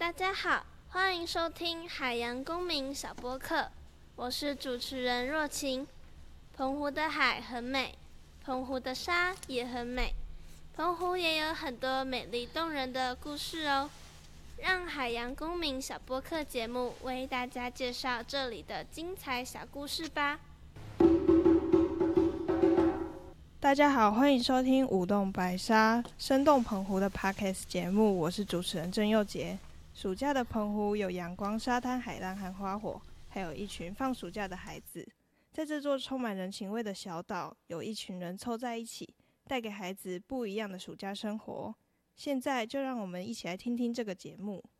大家好，欢迎收听海洋公民小播客，我是主持人若晴。澎湖的海很美，澎湖的沙也很美，澎湖也有很多美丽动人的故事哦。让海洋公民小播客节目为大家介绍这里的精彩小故事吧。 大家好，欢迎收听舞动白沙生动澎湖的 Podcast 节目，我是主持人郑佑杰。暑假的澎湖有阳光、沙滩、海浪和花火，还有一群放暑假的孩子。在这座充满人情味的小岛，有一群人凑在一起，带给孩子不一样的暑假生活。现在就让我们一起来听听这个节目。